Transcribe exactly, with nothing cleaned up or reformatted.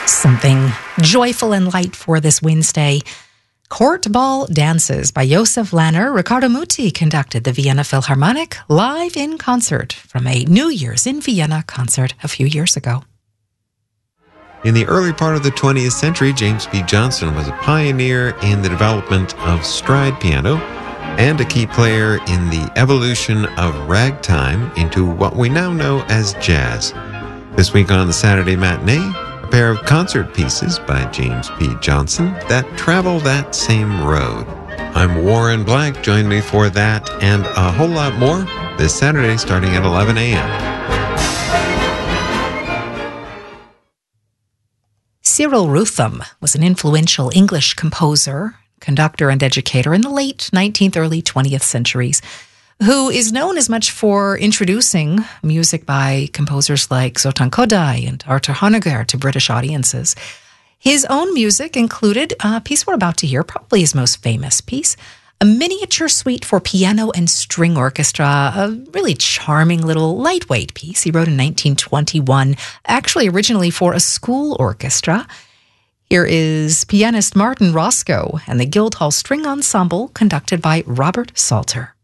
Something joyful and light for this Wednesday. Court Ball Dances by Josef Lanner. Riccardo Muti conducted the Vienna Philharmonic live in concert from a New Year's in Vienna concert a few years ago. In the early part of the twentieth century, James P. Johnson was a pioneer in the development of stride piano and a key player in the evolution of ragtime into what we now know as jazz. This week on the Saturday Matinee, a pair of concert pieces by James P. Johnson that travel that same road. I'm Warren Black. Join me for that and a whole lot more this Saturday starting at eleven a.m. Cyril Rutham was an influential English composer, conductor, and educator in the late nineteenth, early twentieth centuries, who is known as much for introducing music by composers like Zoltan Kodály and Arthur Honegger to British audiences. His own music included a piece we're about to hear, probably his most famous piece, a miniature suite for piano and string orchestra, a really charming little lightweight piece he wrote in nineteen twenty-one, actually originally for a school orchestra. Here is pianist Martin Roscoe and the Guildhall String Ensemble, conducted by Robert Salter.